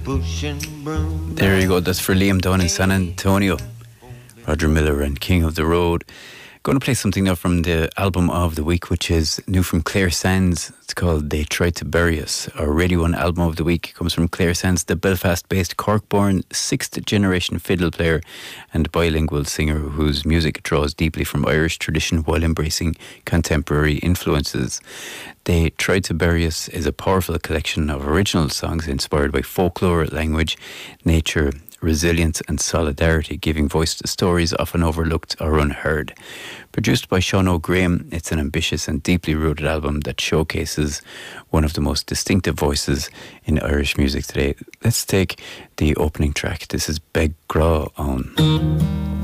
There you go, that's for Liam Dunn in San Antonio. Roger Miller and King of the Road. Going to play something now from the album of the week, which is new from Claire Sands. It's called They Tried to Bury Us. Our Radio 1 album of the week comes from Claire Sands, the Belfast-based Cork-born sixth-generation fiddle player and bilingual singer whose music draws deeply from Irish tradition while embracing contemporary influences. They Tried to Bury Us is a powerful collection of original songs inspired by folklore, language, nature, resilience and solidarity, giving voice to stories often overlooked or unheard. Produced by Sean O'Graham, it's an ambitious and deeply rooted album that showcases one of the most distinctive voices in Irish music today. Let's take the opening track. This is Beg Gra On.